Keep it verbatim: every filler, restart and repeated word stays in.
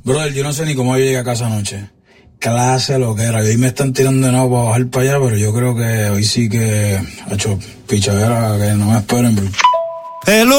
Brother, yo no sé ni cómo yo llegué a casa anoche. Clase lo que era. Hoy me están tirando de nuevo para bajar para allá, pero yo creo que hoy sí que ha hecho pichadera que no me esperen. Bro. Hello.